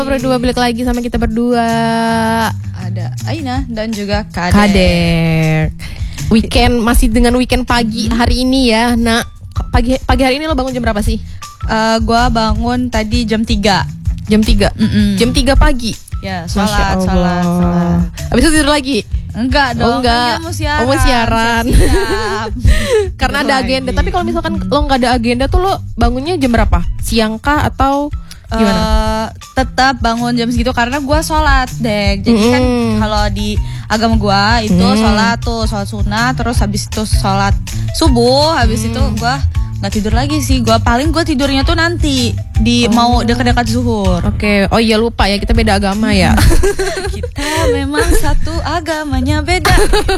Berdua balik lagi sama kita berdua. Ada Aina dan juga Kader. Weekend masih dengan weekend pagi hari ini ya. Nah, pagi hari ini lo bangun jam berapa sih? Gua bangun tadi jam 3. Jam 3. Jam 3 pagi. Ya, sholat. Habis itu tidur lagi? Enggak dong. Enggak. Mau siaran. Karena ada agenda. Tapi kalau misalkan lo nggak ada agenda tuh lo bangunnya jam berapa? Siang kah atau gimana? Tetap bangun jam segitu karena gue sholat deh. Jadi kan kalau di agama gue itu sholat sunnah, terus habis itu sholat subuh, habis itu gue nggak tidur lagi sih. Gue tidurnya tuh nanti di mau dekat-dekat zuhur. Oke. Oh iya, lupa ya, kita beda agama ya. Kita memang satu, agamanya beda.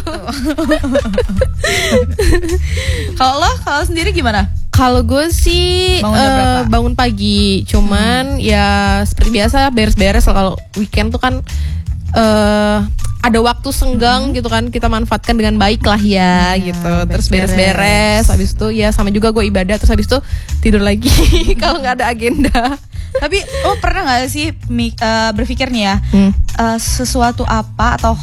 Kalau sendiri gimana? Kalau gue sih bangun pagi, cuman ya seperti biasa beres-beres. Kalau weekend tuh kan ada waktu senggang gitu kan, kita manfaatkan dengan baik lah ya gitu. Terus beres-beres, habis itu ya sama juga gue ibadah, terus habis itu tidur lagi kalau nggak ada agenda. Tapi lo pernah nggak sih berpikir nih ya, sesuatu apa atau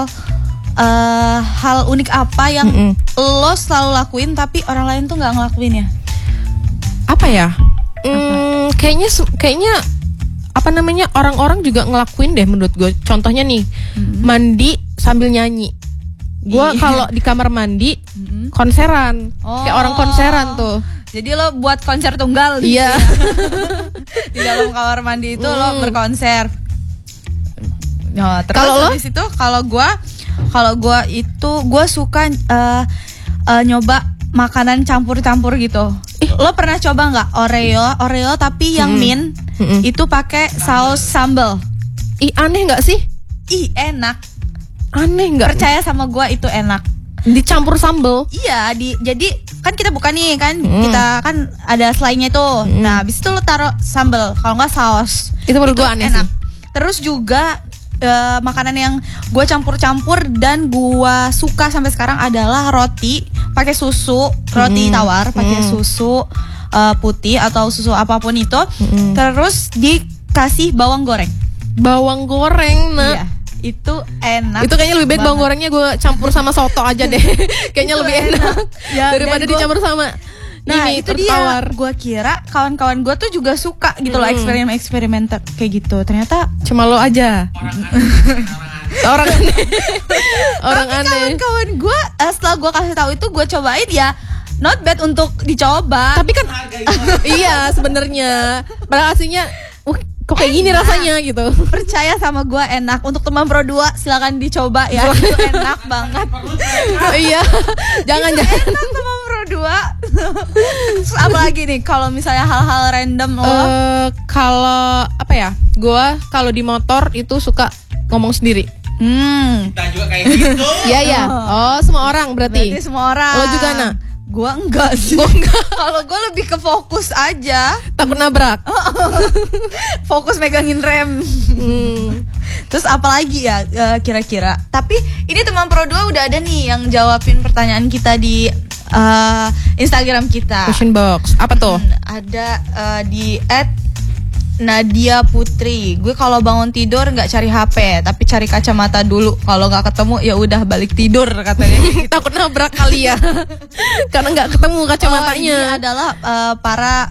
hal unik apa yang lo selalu lakuin tapi orang lain tuh nggak ngelakuin ya? Apa ya? Kayaknya apa namanya, orang-orang juga ngelakuin deh menurut gue. Contohnya nih, mandi sambil nyanyi. Gue kalau di kamar mandi konseran, kayak orang konseran tuh. Jadi lo buat konser tunggal gitu. Iya. Di dalam kamar mandi itu lo berkonser. Nah, terus kalau lo? Habis itu kalau gue itu gue suka nyoba makanan campur-campur gitu. Lo pernah coba nggak Oreo tapi yang mint itu pakai saus sambal? Ih, aneh nggak sih? Ih, enak. Aneh nggak? Percaya sama gue, itu enak. Dicampur sambal? Iya, jadi kan kita buka nih kan, kita kan ada selainya tuh. Nah, habis itu lo taruh sambal, kalau nggak saus. Itu menurut gue aneh enak. sih. Terus juga makanan yang gue campur-campur dan gue suka sampai sekarang adalah roti pakai susu, roti tawar pakai susu putih atau susu apapun itu, terus dikasih bawang goreng. Bawang goreng, nah. Iya, itu enak. Itu kayaknya lebih baik bawang gorengnya gue campur sama soto aja deh. Kayaknya lebih enak ya, daripada dicampur sama. Nah, ini itu tawar. dia. Gue kira kawan-kawan gue tuh juga suka gitu loh, eksperimen kayak gitu. Ternyata cuma lo aja. Orang aneh. Orang aneh. Kawan-kawan gue setelah gue kasih tahu itu, gue cobain ya, not bad untuk dicoba. Tapi kan iya sebenarnya pada aslinya kok kayak gini rasanya gitu. Percaya sama gue, enak. Untuk teman Pro 2 silakan dicoba ya. Itu enak banget. Iya. Jangan. Enak teman Pro 2. Terus apa lagi nih kalau misalnya hal-hal random lo? Kalau apa ya? Gue kalau di motor itu suka ngomong sendiri. Kita juga kayak gitu. Iya. Oh, semua orang berarti semua orang. Lo juga, Nak? Gue enggak sih. Kalau gue lebih ke fokus aja. Takut nabrak. Fokus megangin rem. Terus apa lagi ya kira-kira? Tapi ini teman Pro 2 udah ada nih yang jawabin pertanyaan kita di Instagram kita. Question box. Apa tuh? Ada di @Nadia Putri. Gue kalau bangun tidur nggak cari HP, tapi cari kacamata dulu. Kalau nggak ketemu ya udah balik tidur katanya. Takut nabrak kali ya. Karena nggak ketemu kacamatanya. Ini adalah para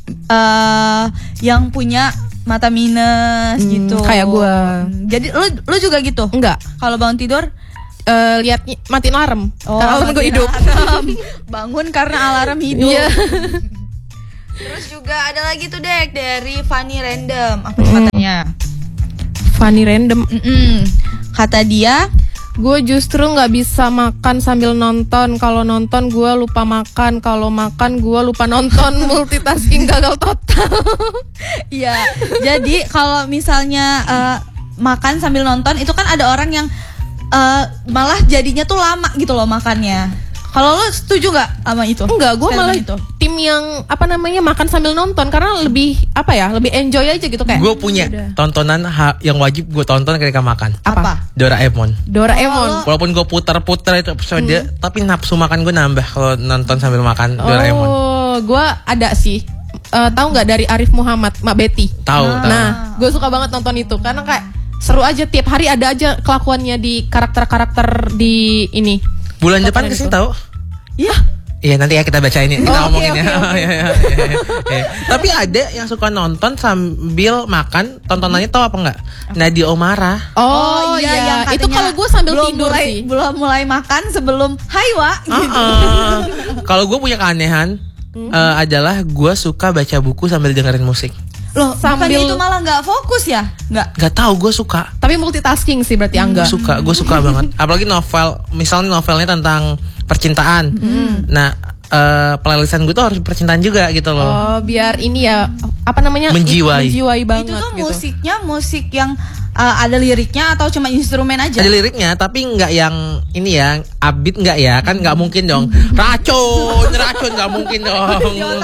yang punya mata minus gitu. Kayak gue. Jadi lu juga gitu? Enggak. Kalau bangun tidur lihat matiin alarm. Karena alarm gue hidup. Bangun karena alarm hidup. Iya. Terus juga ada lagi tuh Dek, dari Fanny Random. Apa katanya? Fanny Random. Kata dia, gue justru nggak bisa makan sambil nonton. Kalau nonton gue lupa makan. Kalau makan gue lupa nonton. Multitasking gagal total. Iya. Jadi kalau misalnya makan sambil nonton, itu kan ada orang yang malah jadinya tuh lama gitu loh makannya. Kalau lo setuju gak sama itu? Enggak, gue malah itu tim yang apa namanya makan sambil nonton, karena lebih apa ya, lebih enjoy aja gitu kayak. Gue punya tontonan yang wajib gue tonton ketika makan. Apa? Doraemon. Walaupun gue putar-putar itu episode, tapi nafsu makan gue nambah kalau nonton sambil makan Doraemon. Oh, gue ada sih tahu nggak dari Arif Muhammad, Mak Betty? Tahu. Nah, gue suka banget nonton itu karena kayak seru aja, tiap hari ada aja kelakuannya di karakter-karakter di ini. Bulan depan kesini tahu? Iya. Iya nanti ya kita baca ini, kita ngomongin ya. Okay. Tapi ada yang suka nonton sambil makan, tontonannya tahu apa enggak? Nadia Omara. Oh iya, itu kalau gue sambil tidur sih. Belum mulai makan sebelum Hai Wak gitu. Kalau gue punya keanehan adalah gue suka baca buku sambil dengerin musik. Loh, Sambil- bukannya itu malah nggak fokus ya? Gak tahu, gue suka. Tapi multitasking sih berarti Angga. Gue suka banget. Apalagi novel, misalnya novelnya tentang percintaan. Nah, playlistan gue tuh harus percintaan juga gitu loh. Oh, biar ini ya apa namanya? Menjiwai. Menjiwai banget Itu tuh gitu. musiknya musik yang ada liriknya atau cuma instrumen aja? Ada liriknya, tapi nggak yang ini ya, upbeat nggak ya, kan nggak mungkin dong. Racun nggak mungkin dong.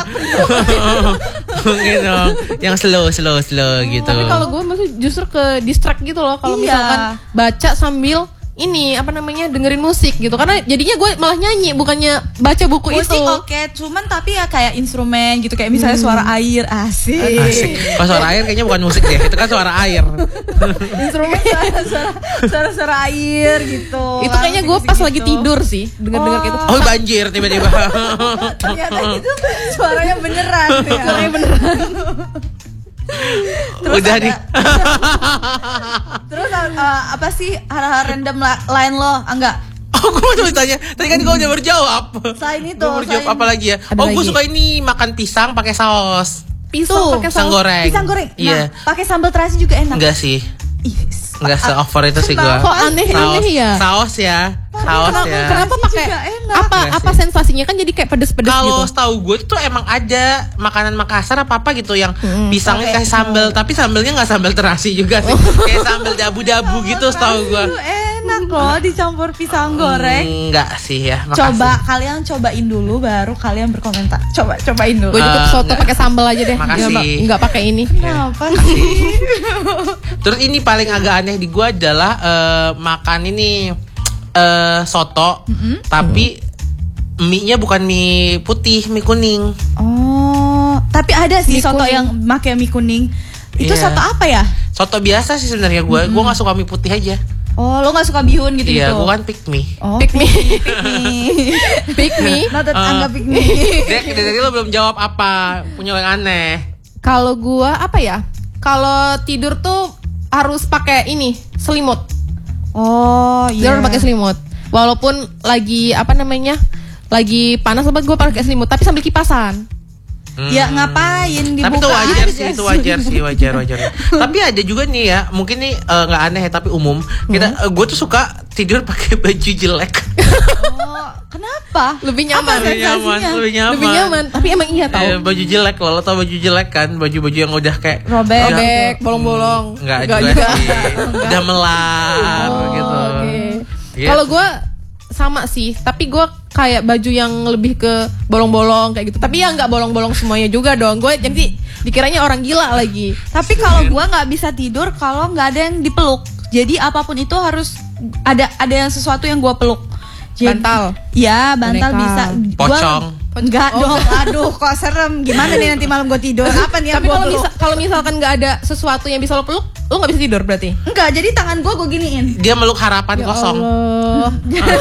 Mungkin dong. Yang slow gitu. Tapi kalau gue maksudnya justru ke distract gitu loh kalau Iya. misalkan baca sambil ini apa namanya dengerin musik gitu, karena jadinya gue malah nyanyi bukannya baca buku Musik itu. oke, cuman tapi ya kayak instrumen gitu, kayak misalnya suara air, asik. Asik. Kalau suara air kayaknya bukan musik deh, itu kan suara air. Instrumen suara air gitu. Itu kayaknya gue pas lagi tidur sih denger gitu. Oh banjir tiba-tiba. Ternyata itu suaranya beneran ya. Suaranya beneran. Udah nih. Terus apa sih hal-hal random lain lo? Enggak. Oh gue mau tanya, tadi kan gue udah berjawab. Selain itu, Gue berjawab selain- apa lagi ya? Ada Gue lagi. suka ini makan pisang pakai saus. Pisang pakai Pisang saus. goreng. Pisang goreng. Nah, Iya. pakai sambal terasi juga enak. Enggak sih. Ih, Enggak se-over itu sih gue. Kok aneh-aneh ya? Saus ya. Saus ya. Kenapa pakai juga enak. apa Enggak apa sih. sensasinya kan jadi kayak pedes-pedes Kalau gitu. setahu gue itu emang ada makanan Makassar apa gitu yang pisangnya pakai kasih sambal, tapi sambalnya nggak sambal terasi juga sih, kayak sambal dabu-dabu gitu setahu gue. Itu enak loh dicampur pisang goreng. Enggak sih ya. makasih. Coba kalian cobain dulu baru kalian berkomentar. Cobain dulu. Gue cukup soto enggak. pakai sambal aja deh. Makasih. Enggak pakai ini. Kenapa sih? Terus ini paling agak aneh di gue adalah makan ini soto, tapi mie-nya bukan mie putih, mie kuning. Oh, tapi ada sih Mie soto kuning. yang pakai mie kuning. Itu Iya. soto apa ya? Soto biasa sih sebenarnya gue nggak suka mie putih aja. Oh, lo nggak suka bihun gitu Iya, gitu? gue kan pick me. Oh, Pick me. pick me. Pick me. Noted anggap pick me. Dek, dari lo belum jawab apa, punya yang aneh. Kalau gua apa ya? Kalau tidur tuh harus pakai ini, selimut. Oh, Dia iya. harus pakai selimut. Walaupun lagi apa namanya? Lagi panas banget gue pakai selimut, tapi sambil kipasan. Ya ngapain dibuka? Tapi itu wajar aja sih, itu wajar. Tapi ada juga nih ya, mungkin nih nggak aneh ya, tapi umum. Gue tuh suka tidur pakai baju jelek. Oh, kenapa? Lebih Apa nyaman. sensasinya? Lebih nyaman. Tapi emang iya tau. Baju jelek lo tau baju jelek kan, baju-baju yang udah kayak Robek. Robek, bolong-bolong. Enggak Enggak juga juga. sih. Udah melar gitu. Oke. Iya. Kalau gue sama sih, tapi gue kayak baju yang lebih ke bolong-bolong kayak gitu. Tapi ya nggak bolong-bolong semuanya juga dong. Gue jadi dikiranya orang gila lagi. Tapi kalau gua nggak bisa tidur kalau nggak ada yang dipeluk. Jadi apapun itu harus ada yang sesuatu yang gua peluk. Bantal. Ya, bantal Boneka. bisa. Pocong. Enggak dong. Aduh, kok serem. Gimana nih nanti malam gua tidur? Kapan ya Tapi gua kalau peluk? kalau misalkan nggak ada sesuatu yang bisa lo peluk, lo nggak bisa tidur berarti. Enggak, jadi tangan gua giniin. Dia meluk harapan kosong. Allah.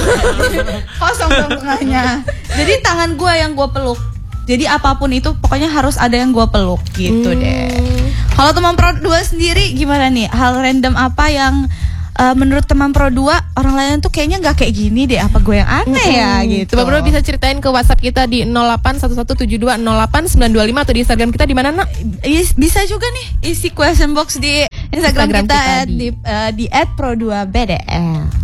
Kosong dong tengahnya. Jadi tangan gua yang gua peluk. Jadi apapun itu pokoknya harus ada yang gua peluk gitu deh. Kalau teman Pro 2 sendiri gimana nih? Hal random apa yang menurut teman Pro 2 orang lain tuh kayaknya nggak kayak gini deh, apa gue yang aneh ya gitu. Coba bro bisa ceritain ke WhatsApp kita di 081172089925 atau di Instagram kita di mana nak? Bisa juga nih isi question box di Instagram Instagram kita, kita di @pro2bdl.